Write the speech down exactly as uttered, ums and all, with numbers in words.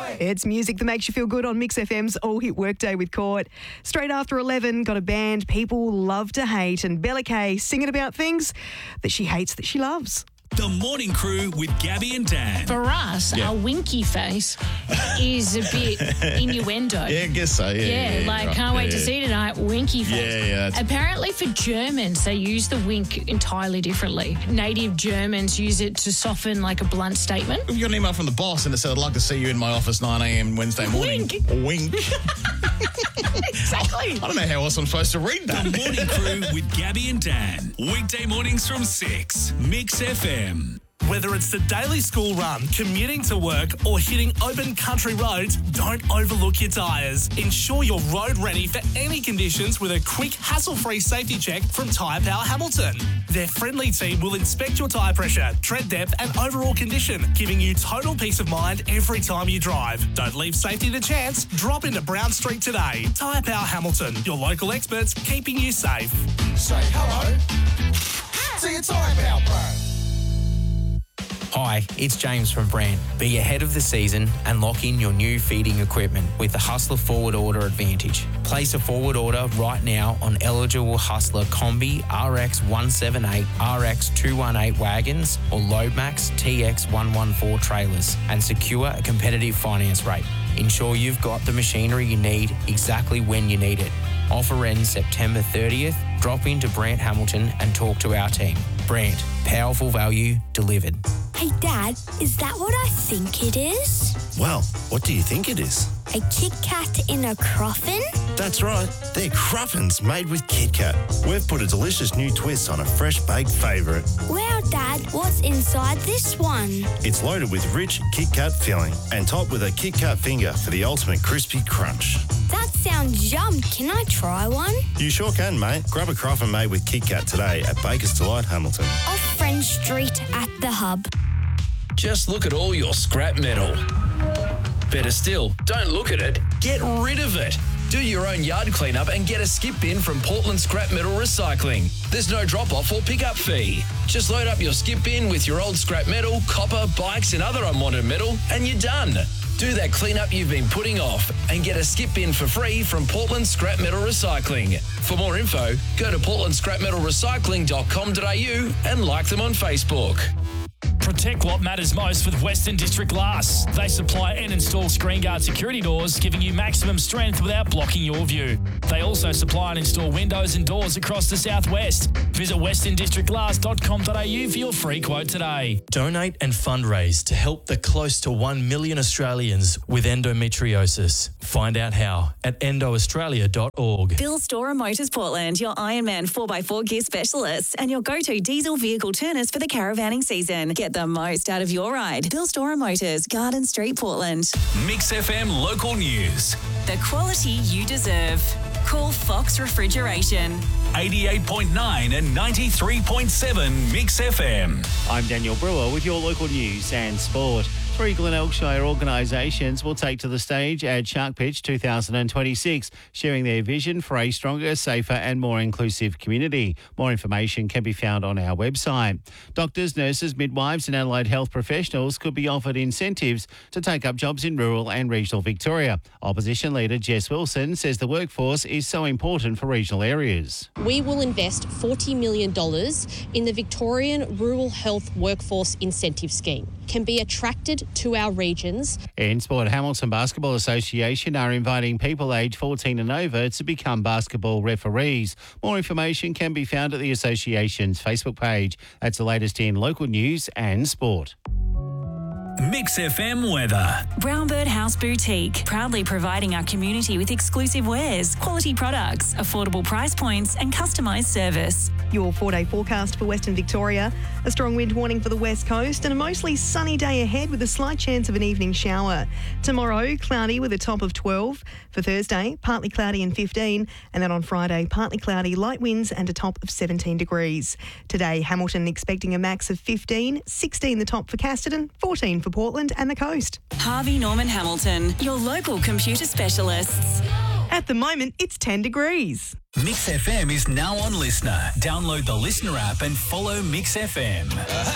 It's music that makes you feel good on Mix F M's All Hit Workday with Court. Straight after eleven, got a band people love to hate, and Bella Kay singing about things that she hates that she loves. The Morning Crew with Gabby and Dan. For us, Yeah. our winky face is a bit innuendo. Yeah, I guess so. Yeah, Yeah, yeah, like right. can't wait Yeah, to yeah. see tonight, winky face. Yeah, yeah, that's- Apparently for Germans, they use the wink entirely differently. Native Germans use it to soften like a blunt statement. We got an email from the boss and it said, I'd like to see you in my office nine a.m. Wednesday morning. Wink. Wink. Exactly. I don't know how else I'm supposed to read that. The Morning Crew with Gabby and Dan. Weekday mornings from six. Mix F M. Whether it's the daily school run, commuting to work, or hitting open country roads, don't overlook your tyres. Ensure you're road ready for any conditions with a quick, hassle-free safety check from Tyre Power Hamilton. Their friendly team will inspect your tyre pressure, tread depth, and overall condition, giving you total peace of mind every time you drive. Don't leave safety to chance. Drop into Brown Street today. Tyre Power Hamilton, your local experts keeping you safe. Say hello to your Tyre Power Pro. Hi, it's James from Brand. Be ahead of the season and lock in your new feeding equipment with the Hustler Forward Order Advantage. Place a forward order right now on eligible Hustler Combi R X one seventy-eight, R X two eighteen wagons or Loadmax T X one fourteen trailers and secure a competitive finance rate. Ensure you've got the machinery you need exactly when you need it. Offer ends September thirtieth. Drop into Brant Hamilton and talk to our team. Brant, powerful value delivered. Hey, Dad, is that what I think it is? Well, what do you think it is? A Kit Kat in a coffin? That's right, they're Cruffins made with Kit Kat. We've put a delicious new twist on a fresh baked favourite. Wow, Dad, what's inside this one? It's loaded with rich Kit Kat filling and topped with a Kit Kat finger for the ultimate crispy crunch. That sounds yum. Can I try one? You sure can, mate. Grab a Cruffin made with Kit Kat today at Baker's Delight, Hamilton. Off French Street at the Hub. Just look at all your scrap metal. Better still, don't look at it, get rid of it. Do your own yard cleanup and get a skip bin from Portland Scrap Metal Recycling. There's no drop-off or pick-up fee. Just load up your skip bin with your old scrap metal, copper, bikes and other unwanted metal and you're done. Do that cleanup you've been putting off and get a skip bin for free from Portland Scrap Metal Recycling. For more info, go to portland scrap metal recycling dot com dot a u and like them on Facebook. Protect what matters most with Western District Glass. They supply and install screen guard security doors, giving you maximum strength without blocking your view. They also supply and install windows and doors across the southwest. Visit western district glass dot com dot a u for your free quote today. Donate and fundraise to help the close to one million Australians with endometriosis. Find out how at endo australia dot org. Bill Storer Motors Portland, your Ironman four by four gear specialists and your go-to diesel vehicle turners for the caravanning season. Get the most out of your ride. Bill Storer Motors, Garden Street, Portland. Mix F M local news. The quality you deserve. Call Fox Refrigeration. eighty-eight point nine and ninety-three point seven Mix F M. I'm Daniel Brewer with your local news and sport. Three Glen Elkshire organisations will take to the stage at Shark Pitch two thousand twenty-six, sharing their vision for a stronger, safer and more inclusive community. More information can be found on our website. Doctors, nurses, midwives and allied health professionals could be offered incentives to take up jobs in rural and regional Victoria. Opposition leader Jess Wilson says the workforce is so important for regional areas. We will invest forty million dollars in the Victorian Rural Health Workforce Incentive Scheme. Can be attracted to our regions. In sport, Hamilton Basketball Association are inviting people aged fourteen and over to become basketball referees. More information can be found at the association's Facebook page. That's the latest in local news and sport. Mix F M weather. Brownbird House Boutique, proudly providing our community with exclusive wares, quality products, affordable price points and customised service. Your four-day forecast for Western Victoria. A strong wind warning for the west coast and a mostly sunny day ahead with a slight chance of an evening shower. Tomorrow, cloudy with a top of twelve. For Thursday, partly cloudy and fifteen. And then on Friday, partly cloudy, light winds and a top of seventeen degrees. Today, Hamilton expecting a max of fifteen, sixteen the top for Casterton, fourteen for Portland and the coast. Harvey Norman Hamilton, your local computer specialists. At the moment, it's ten degrees. Mix F M is now on Listener. Download the Listener app and follow Mix F M.